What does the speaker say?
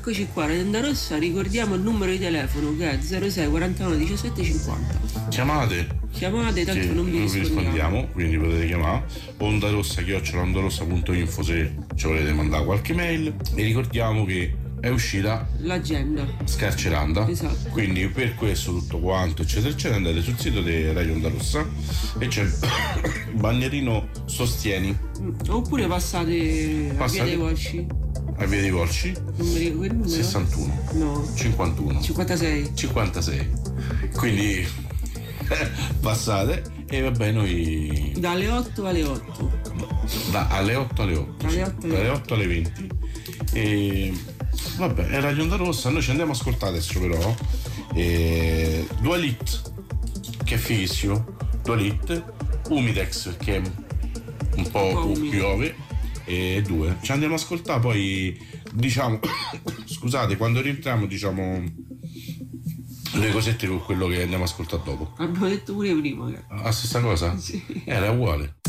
Eccoci qua, Radio Onda Rossa, ricordiamo il numero di telefono che è 06 49 17 50. Chiamate, Tanto non vi rispondiamo, quindi potete chiamare ondarossa@ondarossa.info se ci volete mandare qualche mail. E ricordiamo che è uscita l'agenda Scarceranda, esatto. Quindi per questo tutto quanto eccetera eccetera andate sul sito di Radio Onda Rossa e c'è il bandierino sostieni, oppure passate a Via dei Volsci, a Via dei Volsci non mi ricordo il numero. 61 no 51 56 quindi passate e vabbè noi dalle 8 alle 8 alle 8 alle 8 dalle 8 alle 20 e vabbè è Radio Onda Rossa. Noi ci andiamo a ascoltare adesso però Dualit, che è fighissimo, Dualit, Umidex, che è un po' piove, e due ci andiamo a ascoltare, poi diciamo scusate, quando rientriamo diciamo le cosette con quello che andiamo a ascoltare dopo. Abbiamo detto pure prima. La stessa cosa? Sì. Era uguale.